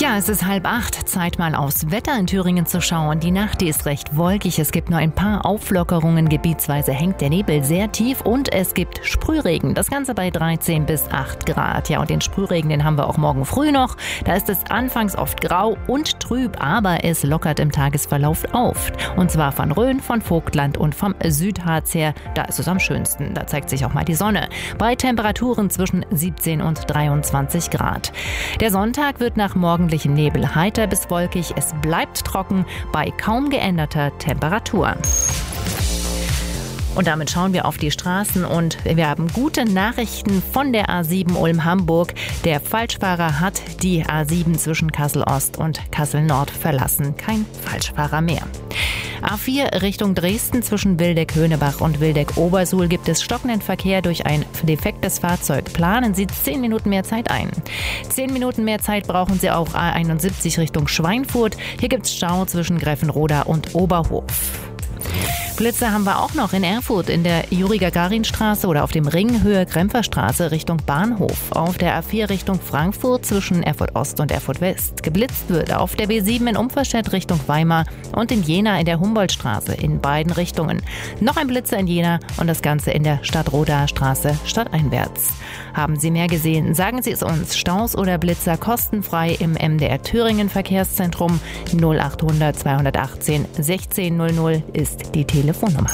Ja, es ist 7:30. Zeit mal aufs Wetter in Thüringen zu schauen. Die Nacht, die ist recht wolkig. Es gibt nur ein paar Auflockerungen. Gebietsweise hängt der Nebel sehr tief und es gibt Sprühregen. Das Ganze bei 13 bis 8 Grad. Ja, und den Sprühregen, den haben wir auch morgen früh noch. Da ist es anfangs oft grau und trüb, aber es lockert im Tagesverlauf auf. Und zwar von Rhön, von Vogtland und vom Südharz her. Da ist es am schönsten. Da zeigt sich auch mal die Sonne. Bei Temperaturen zwischen 17 und 23 Grad. Der Sonntag wird nach morgendlichem Nebel heiter bis wolkig. Es bleibt trocken bei kaum geänderter Temperatur. Und damit schauen wir auf die Straßen und wir haben gute Nachrichten von der A7 Ulm-Hamburg. Der Falschfahrer hat die A7 zwischen Kassel-Ost und Kassel-Nord verlassen. Kein Falschfahrer mehr. A4 Richtung Dresden zwischen Wildeck-Höhnebach und Wildeck-Obersuhl gibt es stockenden Verkehr durch ein defektes Fahrzeug. Planen Sie 10 Minuten mehr Zeit ein. 10 Minuten mehr Zeit brauchen Sie auch A71 Richtung Schweinfurt. Hier gibt es Stau zwischen Greffenroda und Oberhof. Blitze haben wir auch noch in Erfurt in der Juri-Gagarin-Straße oder auf dem Ring Höhe Krempferstraße Richtung Bahnhof. Auf der A4 Richtung Frankfurt zwischen Erfurt Ost und Erfurt West. Geblitzt wird auf der B7 in Umferstedt Richtung Weimar und in Jena in der Humboldtstraße in beiden Richtungen. Noch ein Blitzer in Jena und das Ganze in der Stadtrodaer Straße stadteinwärts. Haben Sie mehr gesehen? Sagen Sie es uns. Staus oder Blitzer kostenfrei im MDR Thüringen Verkehrszentrum. 0800 218 1600 ist die Telefonnummer.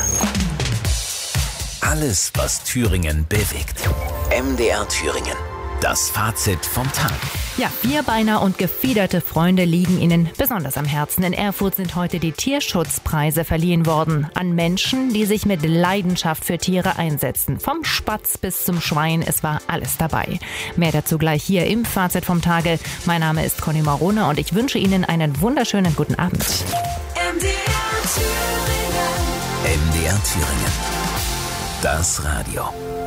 Alles, was Thüringen bewegt. MDR Thüringen. Das Fazit vom Tag. Ja, Vierbeiner und gefiederte Freunde liegen Ihnen besonders am Herzen. In Erfurt sind heute die Tierschutzpreise verliehen worden an Menschen, die sich mit Leidenschaft für Tiere einsetzen. Vom Spatz bis zum Schwein, es war alles dabei. Mehr dazu gleich hier im Fazit vom Tage. Mein Name ist Conny Marone und ich wünsche Ihnen einen wunderschönen guten Abend. MDR Thüringen. Das Radio.